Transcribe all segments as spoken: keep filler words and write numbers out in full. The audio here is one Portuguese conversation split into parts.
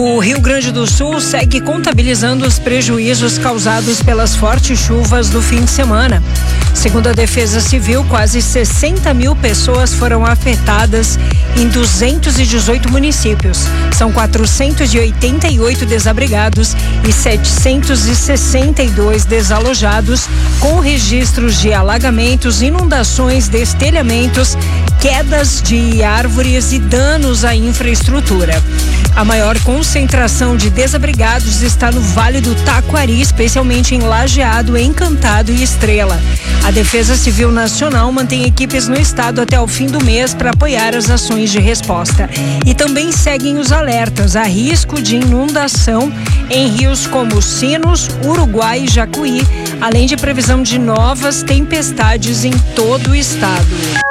O Rio Grande do Sul segue contabilizando os prejuízos causados pelas fortes chuvas do fim de semana. Segundo a Defesa Civil, quase sessenta mil pessoas foram afetadas em duzentos e dezoito municípios. São quatrocentos e oitenta e oito desabrigados e setecentos e sessenta e dois desalojados, com registros de alagamentos, inundações, destelhamentos, quedas de árvores e danos à infraestrutura. A maior concentração de desabrigados está no Vale do Taquari, especialmente em Lajeado, Encantado e Estrela. A Defesa Civil Nacional mantém equipes no estado até o fim do mês para apoiar as ações de resposta. E também seguem os alertas a risco de inundação em rios como Sinos, Uruguai e Jacuí, além de previsão de novas tempestades em todo o estado.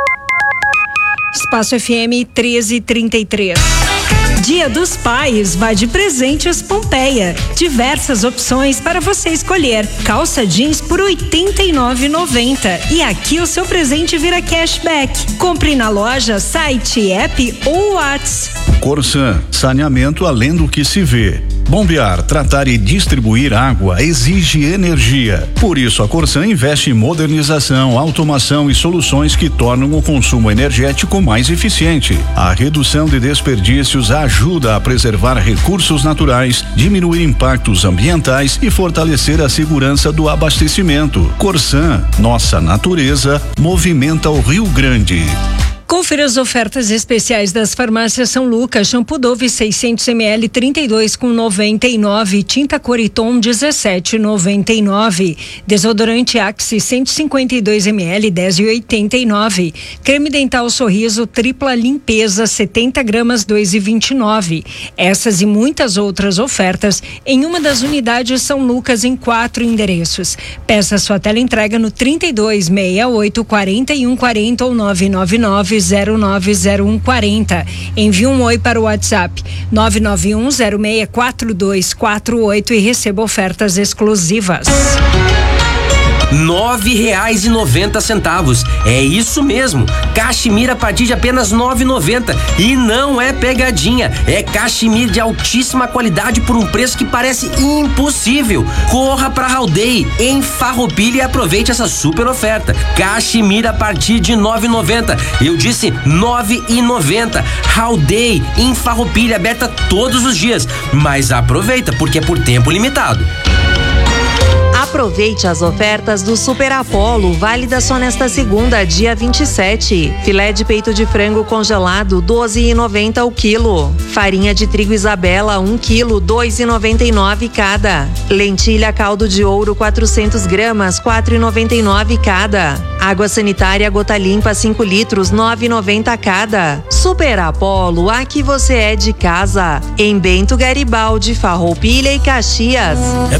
Espaço F M treze trinta e três. Dia dos Pais, vai de presentes Pompeia. Diversas opções para você escolher. Calça jeans por oitenta e nove reais e noventa centavos. E aqui o seu presente vira cashback. Compre na loja, site, app ou WhatsApp. Corsan, saneamento além do que se vê. Bombear, tratar e distribuir água exige energia. Por isso, a Corsan investe em modernização, automação e soluções que tornam o consumo energético mais eficiente. A redução de desperdícios ajuda a preservar recursos naturais, diminuir impactos ambientais e fortalecer a segurança do abastecimento. Corsan, nossa natureza, movimenta o Rio Grande. Confira as ofertas especiais das farmácias São Lucas. Shampoo Dove seiscentos mililitros trinta e dois com noventa e nove, tinta Coriton dezessete e noventa e nove, desodorante Axe cento e cinquenta e dois mililitros dez e oitenta e nove, creme dental Sorriso tripla limpeza setenta gramas dois e vinte e nove. Essas e muitas outras ofertas em uma das unidades São Lucas em quatro endereços. Peça sua tela entrega no trinta e dois, sessenta e oito, quarenta e um quarenta ou nove nove nove zero nove zero um quarenta. Envie um oi para o WhatsApp nove nove um zero seis quatro dois quatro oito e receba ofertas exclusivas. Nove reais e noventa centavos. É isso mesmo. Cachemira a partir de apenas nove reais e noventa centavos. E não é pegadinha. É cachemir de altíssima qualidade por um preço que parece impossível. Corra pra Haldei em Farroupilha e aproveite essa super oferta. Cachemira a partir de nove reais e noventa centavos. Eu disse nove reais e noventa centavos. Haldei em Farroupilha, aberta todos os dias. Mas aproveita, porque é por tempo limitado. Aproveite as ofertas do Super Apollo, válida só nesta segunda, dia vinte e sete. Filé de peito de frango congelado, doze reais e noventa centavos o quilo. Farinha de trigo Isabela, um quilo, dois reais e noventa e nove centavos cada. Lentilha caldo de ouro, quatrocentas gramas, quatro reais e noventa e nove centavos cada. Água sanitária gota limpa, cinco litros, nove reais e noventa centavos cada. Super Apollo, aqui você é de casa. Em Bento Garibaldi, Farroupilha e Caxias. É